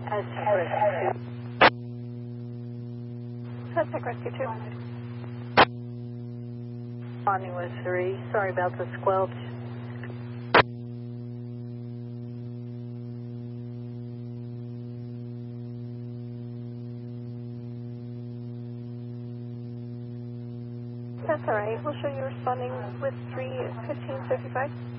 Aztec Rescue 2. Aztec Rescue 2. Responding with 3. Sorry about the squelch. That's all right. We'll show you responding with 3:15:55.